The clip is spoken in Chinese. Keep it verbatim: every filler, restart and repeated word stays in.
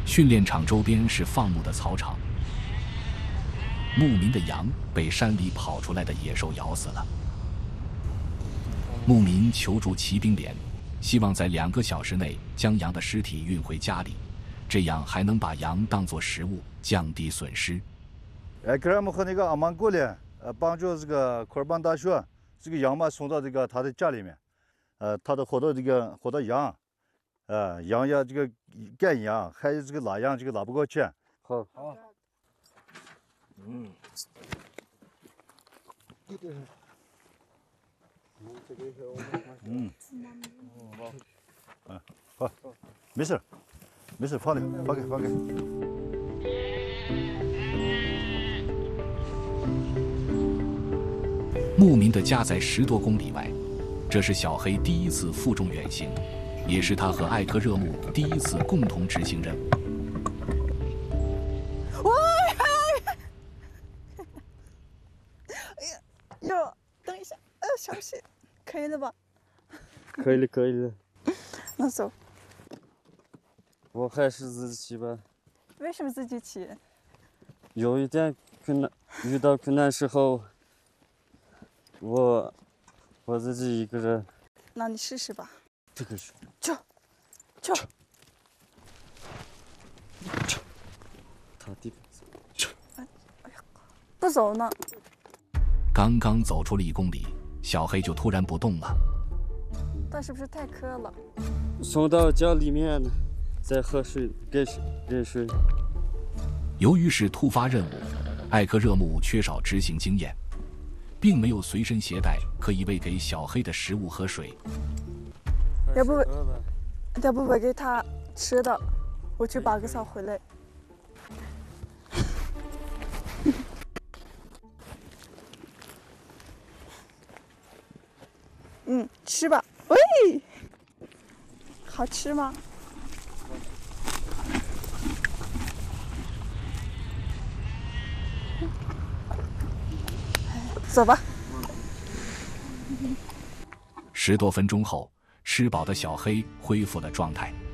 训练场周边是放牧的草场，牧民的羊被山里跑出来的野兽咬死了。牧民求助骑兵连，希望在两个小时内将羊的尸体运回家里，这样还能把羊当作食物，降低损失。 哎，哥们和那个阿曼过来，呃，帮助这个库尔班大学这个羊嘛送到这个他的家里面，呃，他的活到这个活到羊。 呃，羊呀，这个赶羊，还有这个拉羊，这个拉不过去。 好，好。嗯。嗯。嗯，好，没事，没事，放的，放开，放开。 牧民的家在十多公里外，这是小黑第一次负重远行。 也是他和艾克热木第一次共同执行任务。 喂！哎呀，哟，等一下，呃，小心，可以了吧？ 可以了，可以了。 那走。 我还是自己骑吧。 为什么自己骑？ 有一点困难，遇到困难时候，我我自己一个人。 那你试试吧。 这个是， 走，走， 走，他地方， 哎呀，不走呢。 刚刚走出了一公里，小黑就突然不动了。 他是不是太渴了？ 送到家里面，再喝水，给水，给水。 由于是突发任务，艾克热木缺少执行经验，并没有随身携带可以喂给小黑的食物和水。 要不，要不喂给他吃的，我去拔个草回来。嗯，吃吧。喂，好吃吗？走吧。 十多分钟后。 吃饱的小黑恢复了状态。